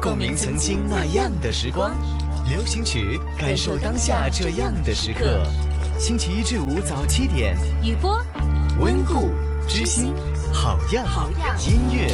共鸣曾经那样的时光。流行曲，感受当下这样的时刻。星期一至五早7点， 雨波， 温故知新，好样音乐。